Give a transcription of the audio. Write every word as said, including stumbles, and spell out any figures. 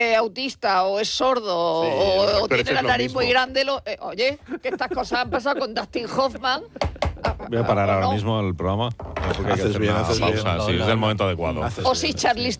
es autista o es sordo Sí, o, los o actores tiene la es lo nariz mismo. muy grande, lo, eh, oye, que estas cosas han pasado con Dustin Hoffman. Voy a parar ¿O ahora no? mismo el programa. Porque hay que Haces hacer bien, una haces pausa. bien. Sí, es el momento adecuado. Haces O bien, si Charlize